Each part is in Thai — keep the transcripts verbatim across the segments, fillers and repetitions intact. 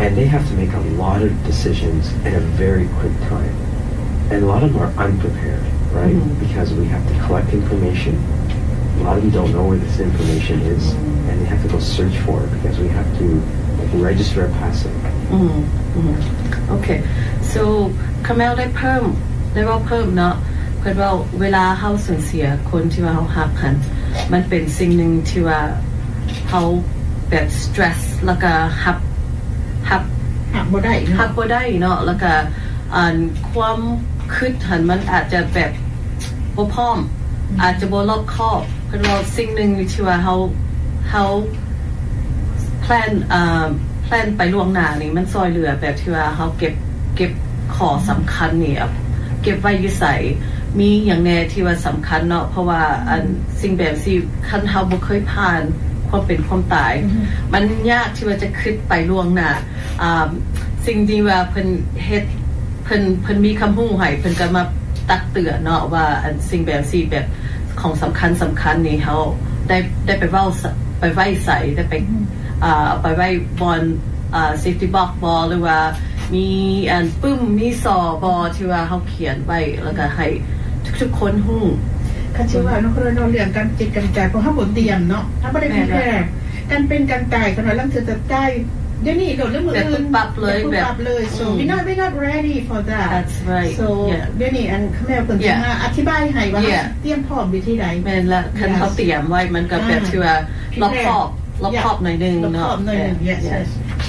and they have to make a lot of decisions in a very quick time, and a lot of them are unprepared, right? Mm-hmm. Because we have to collect information. A lot of them don't know where this information is, mm-hmm. and they have to go search for it because we have to like, register a passive. Mm-hmm. Mm-hmm. Okay, so Kamel ได้เพิ่มได้ว่าเพิ่มเนาะเพิ่นว่าเวลาเฮาสูญเสียคนที่ว่าเฮาฮักกันมันเป็นสิ่งหนึ่งที่ว่าเฮาแบบสเตรสแล้วก็ฮับฮับฮับบ่ได้ฮับบ่ได้เนาะแล้วก็อันความคิดหันมันอาจจะแบบบ่พร้อมอาจจะบ่รอบคอบเพิ่นว่าสิ่งหนึ่งที่ว่าเฮาเฮาแพลนอ่าแพลนไปล่วงหน้านี่มันซอยเหลือแบบที่ว่าเฮาเก็บเก็บข้อสำคัญนี่เก็บไว้อยู่ไสมีอย่างแน่ที่ว่าสำคัญเนาะเพราะว่าอันสิ่งแบบที่คันเฮาบ่เคยผ่านความเป็นความตาย mm-hmm. มันยากที่ว่าจะคิดไปล่วงหน้าอ่าสิ่งที่ว่าเพิ่นเฮ็ดเพิ่นเพิ่นมีคำฮู้ให้เพิ่นก็มาตักเตือนเนาะว่าอันสิ่งแบบที่แบบของสำคัญสำคัญนี่เฮาได้ได้ไปเว้าไปไว้ใส่ได้ไปอ่าไปไว้บนอ่า safety box บอหรือว่ามีอันปึ้มมีซอบอที่ว่าเฮาเขียนไว้แล้วก็ให้ทุกๆคนฮู้คันสิว่าเนาะคนเราเรื่องการจิตกันใจเพราะเฮาบ่เตรียมเนาะถ้าบ่ได้แพ้การเป็นการตายคนว่าลังจะตายเดี๋ยวนี้โดดเรื่องมืออื่นปรับเลยแบบปรับเลย so we not we not ready for that that's right so เดี๋ยวนี้อันแม่เพิ่นจะมาอธิบายให้ว่าเตรียมพร้อมวิธีใดแม่นละคันเขาเตรียมไว้มันก็แบบที่ว่ารอบคอบรอบคอบหน่อยนึงเนาะ yes yes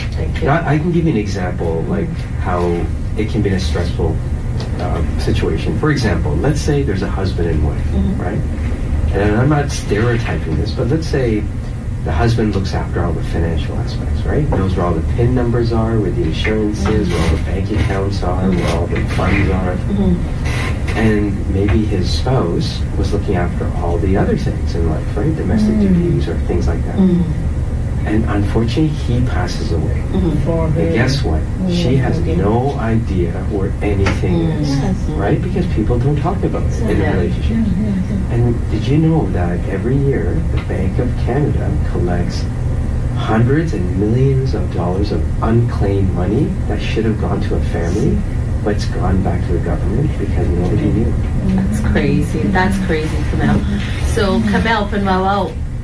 I can give you an example like how it can be a stressful Uh, situation. For example, let's say there's a husband and wife, mm-hmm. right? And I'm not stereotyping this, but let's say the husband looks after all the financial aspects, right? Knows where all the PIN numbers are, where the insurance is, where all the bank accounts are, where all the funds are. Mm-hmm. And maybe his spouse was looking after all the other things in life, right? Domestic mm-hmm. duties or things like that. Mm-hmm. And unfortunately, he passes away. Mm-hmm. And guess what? Mm-hmm. She has no idea where anything mm-hmm. is, yes. right? Because people don't talk about it in a relationship. Mm-hmm. And did you know that every year, the Bank of Canada collects hundreds and millions of dollars of unclaimed money that should have gone to a family, but it's gone back to the government because nobody knew. That's crazy. That's crazy, Kamel. So, Kamel, เพิ่นว่าเว้า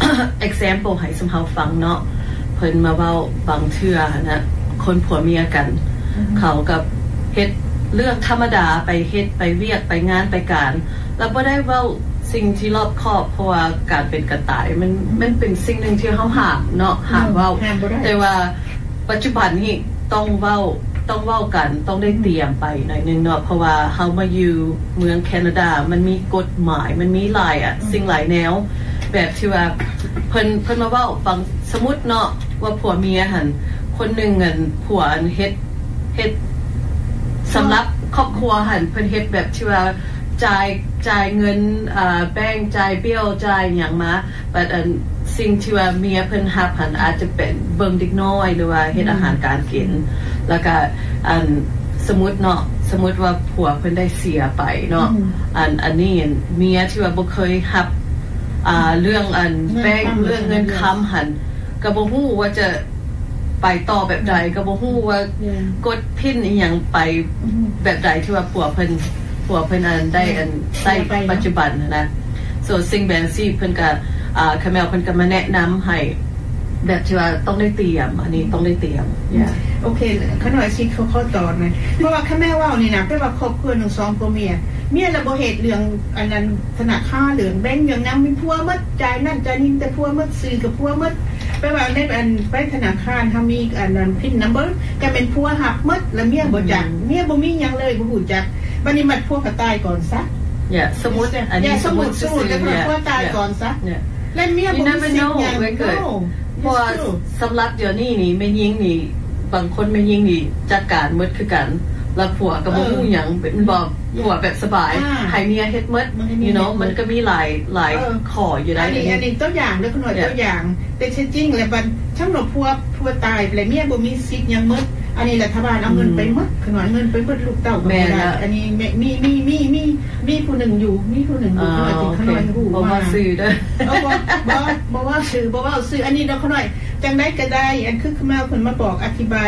example ให้สมเฮาฟังเนาะเพิ่นมาเว้าบางเทื่อนะคนผัวเมียกัน mm-hmm. เขากับเฮ็ดเรื่องธรรมดาไปเฮ็ดไปเวียกไปงานไปการแล้วบ่ได้เว้าสิ่งที่รอบคอบเพราะว่าการเป็นกระต่ายมัน mm-hmm. มันเป็นสิ่งนึงที่เฮาห้ามเนาะห้ามเว้าแต่ว่าปัจจุบันนี้ต้องเว้าต้องเว้ากันต้องได้เตรียมไปหน่อยนึงเนาะเพราะว่าเฮามาอยู่เมืองแคนาดามันมีกฎหมายมันมีหลายอ่ะ mm-hmm. สิ่งหลายแนวแบบที่ว่าเพิ่นเพิ่นมาเว้าฟังสมมุติเนาะว่าผัวเมียหั่นคนนึงเงินผัวเฮ็ดเฮ็ดสำหรับครอบครัวหั่นเพิ่นเฮ็ดแบบที่ว่าจ่ายจ่ายเงินอ่าแบงค์จ่ายเบี้ยจ่ายหยังมาบัดอันสิ่งที่ว่าเมียเพิ่นรับหั่นอาจจะเป็นเบิ่งเด็กน้อยหรือว่าเฮ็ดอาหารการกินแล้วก็อันสมมุติเนาะสมมุติว่าผัวเพิ่นได้เสียไปเนาะอันอันนี้เมียที่ว่าบ่เคยรับอ่าเรื่องอันแบงค์เรื่องเงินค้ำหันก็บ่ฮู้ว่าจะไปต่อแบบใดก็บ่ฮู้ว่ากดพินอีหยังไปแบบใดที่ว่าผัวเพิ่นผัวเพิ่นอันได้อันใช้ปัจจุบันนะส่วนสิ่งแบบซี่เพิ่นก็อ่าคาเมลเพิ่นก็มาแนะนำให้แบบที่ว่าต้องได้เตรียมอันนี้ต้องได้เตรียมโอเคขน่อยสิเขาข้อต่อหน่อยเพราะว่าคาเมลว่านี่นะแปลว่าครอบครัวหนึ่งสองผัวเมียเมียระบบเหตุเรื่องอันนั้นธนาคารเหลืองแบงค์อย่างนั้นมีพัวมัดจ่ายนั่นจ่ายนี่แต่พัวมัดซื้อกับพัวมัดไปว่าในอันไปธนาคารทำมีอันนั้นพินนัมเบอร์ก็เป็นพัวหักมัดแล้วเมียบ่จักเมียบ่มีหยังเลยบ่ฮู้จักบัดนี้มัดพัวก็ตายก่อนซะอย่าสมมุติอันนี้สมมุติสมมุติก็พัวตายก่อนซะแล้วเมียบ่มีสิ่งหยังเกิดเพราะสำหรับเดี๋ยวนี้นี่แม่ยิงนี่บางคนแม่ยิงนี่จัดการหมดคือกันแล้วผัวก็บ่ฮู้หยังเป็นบ่ผัวแบบสบายให้เมียเฮ็ดหมด you know มันก็มีหลายหลายข้ออยู่ได้อันนี้อันนี้ตัวอย่างเด้อคุณหน่อยตัวอย่างแต่จริงๆแล้วบัดทั้งหมดผัวผัวตายแล้วเมียบ่มีสิทธิ์หยังหมดอันนี้รัฐบาลเอาเงินไปหมดคุณหน่อยเงินไปเบิดลูกเต้าแม่ละอันนี้มีมีมีมีมีผู้นึงอยู่มีผู้นึงอยู่คุณหน่อยถึงคุณหน่อยฮู้ว่าซื้อเด้อบ่บ่บ่ว่าซื้อบ่ว่าซื้ออันนี้เด้อคุณหน่อยจังได๋ก็ได้อันคือคือมาเพิ่นมาบอกอธิบาย